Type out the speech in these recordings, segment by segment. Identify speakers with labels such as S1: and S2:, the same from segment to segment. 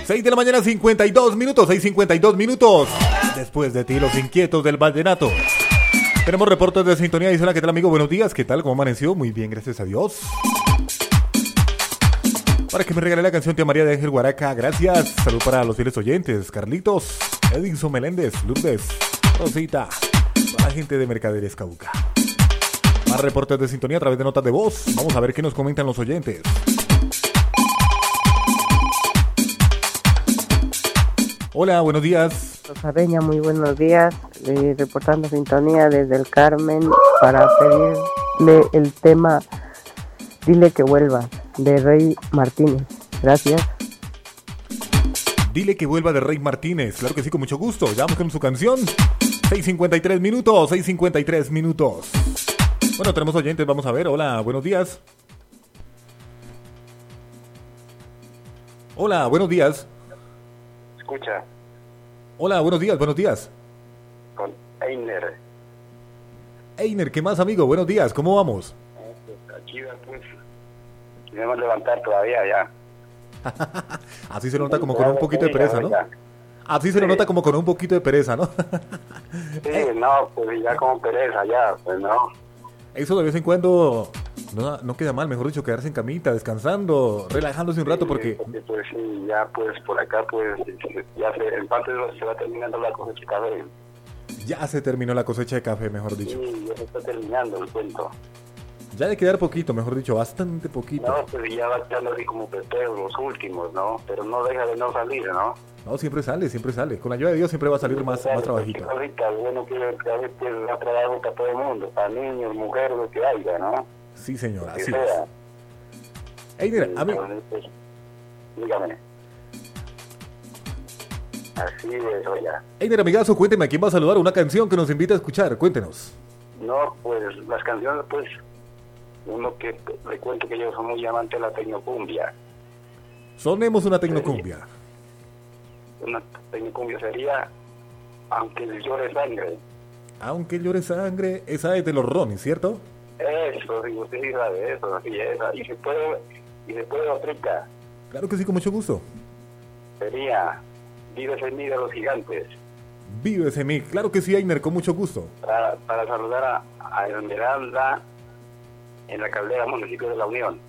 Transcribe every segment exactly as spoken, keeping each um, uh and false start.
S1: seis de la mañana, cincuenta y dos minutos, seis cincuenta y dos minutos. Después de ti, los inquietos del vallenato. Tenemos reportes de sintonía. Dice: hola, ¿qué tal, amigo? Buenos días, ¿qué tal? ¿Cómo amaneció? Muy bien, gracias a Dios. Para que me regale la canción Tía María de Ángel Guaraca, gracias. Salud para los fieles oyentes: Carlitos, Edinson Meléndez, Lourdes, Rosita, toda la gente de Mercaderes Cauca. Más reportes de sintonía a través de notas de voz. Vamos a ver qué nos comentan los oyentes. Hola, buenos días.
S2: Rosareña, muy buenos días. Eh, reportando sintonía desde el Carmen para pedirle el tema Dile que vuelva, de Rey Martínez. Gracias.
S1: Dile que vuelva, de Rey Martínez. Claro que sí, con mucho gusto. Ya vamos con su canción. seis cincuenta y tres minutos, seis cincuenta y tres minutos. Bueno, tenemos oyentes, vamos a ver. Hola, buenos días. Hola, buenos días.
S3: Escucha.
S1: Hola, buenos días, buenos días.
S3: Con Einer.
S1: Einer, ¿qué más, amigo? Buenos días, ¿cómo vamos?
S3: Aquí, pues, debemos levantar todavía ya.
S1: Así se nota como con un poquito de pereza, ¿no? Así se lo nota como con un poquito de pereza, ¿no?
S3: Sí, no, pues ya como pereza, ya, pues no.
S1: Eso de vez en cuando no, no queda mal, mejor dicho, quedarse en camita, descansando, relajándose un rato, porque...
S3: porque pues sí, ya pues por acá pues ya se, en parte se va terminando la cosecha de café.
S1: Ya se terminó la cosecha de café, mejor dicho.
S3: Sí, ya se está terminando el cuento.
S1: Ya de quedar poquito, mejor dicho, bastante poquito.
S3: No, pues ya va quedando así como pepeo los últimos, ¿no? Pero no deja de no salir, ¿no?
S1: No, siempre sale, siempre sale. Con la ayuda de Dios siempre va a salir más, más trabajito.
S3: Ahorita, bueno, que a veces da trabajo para todo el mundo, para niños, mujeres, lo que haya, ¿no?
S1: Sí, señor,
S3: Que
S1: así
S3: sea.
S1: es. Ey, mira, a mí...
S3: Pues, dígame. Así es, oiga.
S1: Ey, mira, amigazo, cuénteme, ¿a quién va a saludar? Una canción que nos invita a escuchar, cuéntenos.
S3: No, pues las canciones, pues, uno que le cuento que yo soy muy amante de la tecnocumbia.
S1: Sonemos una tecnocumbia.
S3: Una tecnocumbia sería Aunque llore sangre.
S1: Aunque llore sangre, esa es de los Ronis, ¿cierto?
S3: Eso, si usted sí sabe eso, así esa. Y se puede, y se puede otra.
S1: Claro que sí, con mucho gusto.
S3: Sería Vives en mí de los gigantes.
S1: Vives en mí, claro que sí, Einer, con mucho gusto.
S3: Para, para saludar a, a Esmeralda en la Caldera, municipio de La Unión.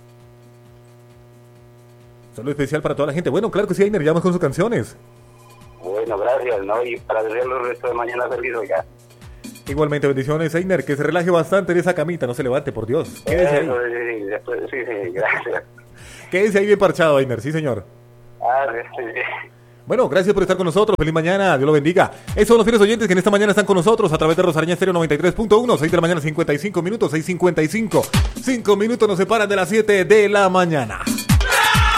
S1: Saludo especial para toda la gente. Bueno, claro que sí, Einer, ya vamos con sus canciones.
S3: Bueno, gracias, ¿no? Y para desearle el resto de mañana feliz, oiga.
S1: Igualmente, bendiciones, Einer, que se relaje bastante en esa camita, no se levante, por Dios. Quédese ahí.
S3: Eso, sí, sí, después, sí, sí, gracias.
S1: Quédese ahí bien parchado, Einer, sí, señor.
S3: Ah, sí, sí.
S1: Bueno, gracias por estar con nosotros. Feliz mañana, Dios lo bendiga. Esos son los fieles oyentes que en esta mañana están con nosotros a través de Rosareña Estéreo noventa y tres punto uno, seis de la mañana, cincuenta y cinco minutos, seis cincuenta y cinco. cinco minutos nos separan de las siete de la mañana.